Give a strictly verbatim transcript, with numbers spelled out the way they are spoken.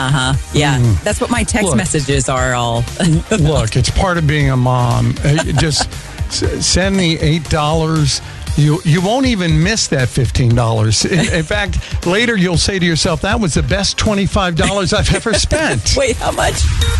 Uh-huh. Yeah. Mm. That's what my text Look, messages are all. Look, it's part of being a mom. Just send me eight dollars. You you won't even miss that fifteen dollars. In, in fact, later you'll say to yourself, that was the best twenty-five dollars I've ever spent. Wait, how much?